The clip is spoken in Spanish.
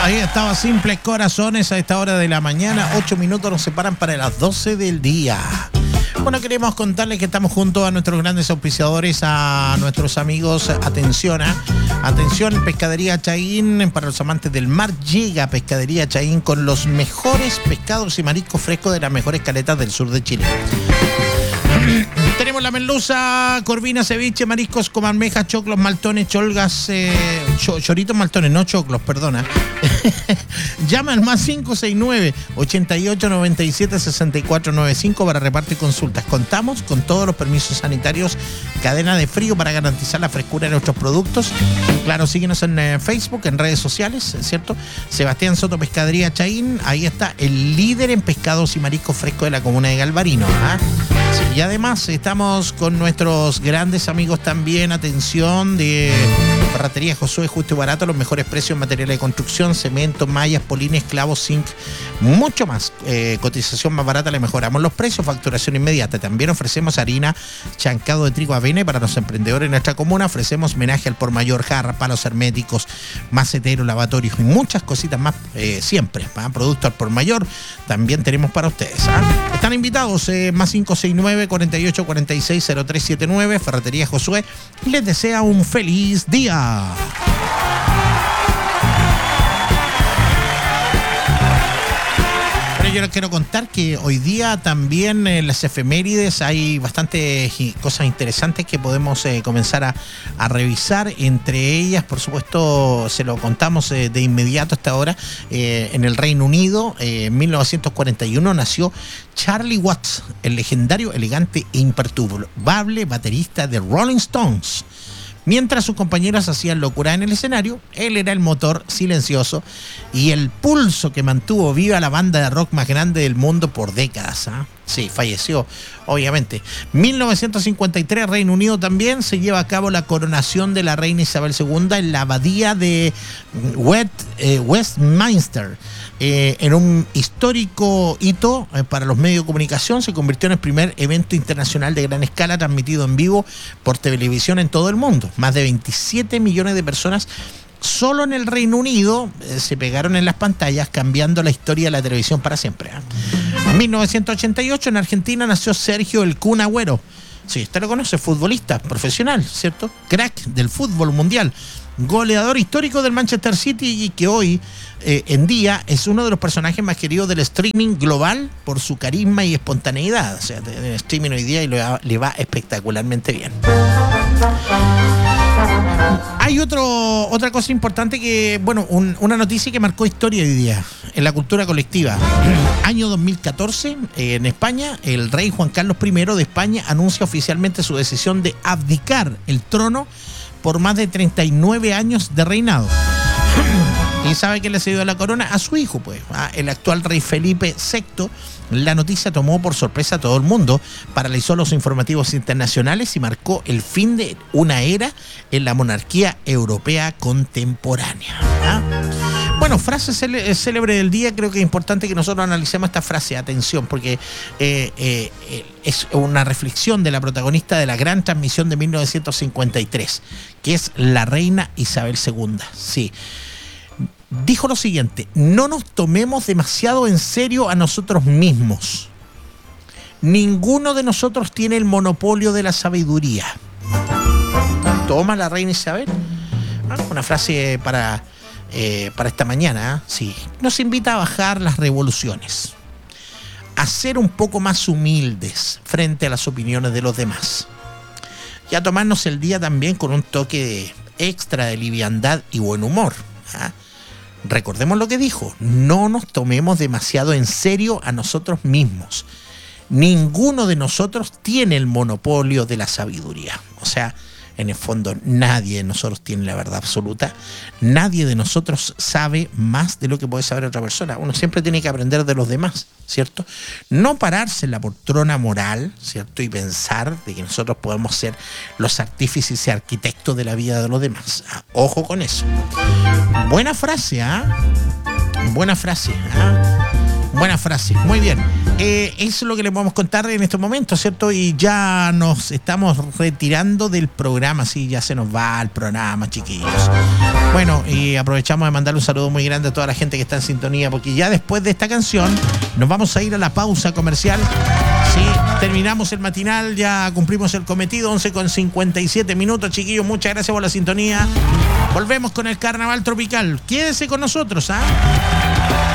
Ahí estaba Simples Corazones a esta hora de la mañana. 8 minutos nos separan para las 12 del día. Bueno, queremos contarles que estamos junto a nuestros grandes auspiciadores, a nuestros amigos. Atención, Pescadería Chaín. Para los amantes del mar, llega Pescadería Chaín con los mejores pescados y mariscos frescos de las mejores caletas del sur de Chile. Tenemos la merluza, corvina, ceviche, mariscos como almejas, choclos, maltones, cholgas, choritos, maltones, no choclos, perdona. Llama al más 569-8897-6495 para reparto y consultas. Contamos con todos los permisos sanitarios, cadena de frío para garantizar la frescura de nuestros productos. Claro, síguenos en Facebook, en redes sociales, ¿cierto? Sebastián Soto Pescadería Chaín, ahí está el líder en pescados y mariscos frescos de la comuna de Galvarino. Sí, y además estamos con nuestros grandes amigos también, atención, de Ferretería Josué, justo y barato, los mejores precios en materiales de construcción, cemento, mallas, polines, clavos, zinc, mucho más. Cotización más barata, le mejoramos los precios, facturación inmediata. También ofrecemos harina, chancado de trigo, avena, y para los emprendedores de nuestra comuna ofrecemos homenaje al por mayor, jarra, palos herméticos, maceteros, lavatorios y muchas cositas más, siempre. Producto al por mayor también tenemos para ustedes. Están invitados, más 569-4846-0379, Ferretería Josué, les desea un feliz día. Pero yo les quiero contar que hoy día también en las efemérides hay bastantes cosas interesantes que podemos comenzar a revisar. Entre ellas, por supuesto, se lo contamos de inmediato hasta ahora. En el Reino Unido, en 1941, nació Charlie Watts, el legendario, elegante e imperturbable baterista de Rolling Stones. Mientras sus compañeros hacían locura en el escenario, él era el motor silencioso y el pulso que mantuvo viva la banda de rock más grande del mundo por décadas. Sí, falleció, obviamente. 1953, Reino Unido también se lleva a cabo la coronación de la reina Isabel II en la abadía de Westminster. En un histórico hito para los medios de comunicación, se convirtió en el primer evento internacional de gran escala transmitido en vivo por televisión en todo el mundo. Más de 27 millones de personas solo en el Reino Unido se pegaron en las pantallas, cambiando la historia de la televisión para siempre. En 1988, en Argentina, nació Sergio El Kun Agüero. Sí, usted lo conoce, futbolista profesional, ¿cierto? Crack del fútbol mundial, goleador histórico del Manchester City y que hoy en día es uno de los personajes más queridos del streaming global por su carisma y espontaneidad. O sea, en el streaming hoy día le va espectacularmente bien. Hay otra cosa importante que, bueno, una noticia que marcó historia hoy día en la cultura colectiva. Año 2014, en España, el rey Juan Carlos I de España anuncia oficialmente su decisión de abdicar el trono por más de 39 años de reinado. ¿Y sabe quién le cedió la corona? A su hijo, pues, el actual rey Felipe VI. La noticia tomó por sorpresa a todo el mundo, paralizó los informativos internacionales y marcó el fin de una era en la monarquía europea contemporánea. Bueno, frase célebre del día. Creo que es importante que nosotros analicemos esta frase, atención, porque es una reflexión de la protagonista de la gran transmisión de 1953, que es la reina Isabel II. Sí. Dijo lo siguiente: no nos tomemos demasiado en serio a nosotros mismos. Ninguno de nosotros tiene el monopolio de la sabiduría. Toma la reina Isabel. Una frase para esta mañana, sí. Nos invita a bajar las revoluciones, a ser un poco más humildes frente a las opiniones de los demás y a tomarnos el día también con un toque extra de liviandad y buen humor. Recordemos lo que dijo: no nos tomemos demasiado en serio a nosotros mismos. Ninguno de nosotros tiene el monopolio de la sabiduría. O sea, en el fondo, nadie de nosotros tiene la verdad absoluta. Nadie de nosotros sabe más de lo que puede saber otra persona. Uno siempre tiene que aprender de los demás, ¿cierto? No pararse en la poltrona moral, ¿cierto? Y pensar de que nosotros podemos ser los artífices y arquitectos de la vida de los demás. Ojo con eso. Buena frase, Buena frase, Buena frase. Muy bien. Eso es lo que les podemos contar en estos momentos, ¿cierto? Y ya nos estamos retirando del programa, sí, ya se nos va el programa, chiquillos. Bueno, y aprovechamos de mandarle un saludo muy grande a toda la gente que está en sintonía, porque ya después de esta canción nos vamos a ir a la pausa comercial. Sí, terminamos el matinal, ya cumplimos el cometido, 11:57, chiquillos. Muchas gracias por la sintonía. Volvemos con el Carnaval Tropical. Quédese con nosotros, ¿ah?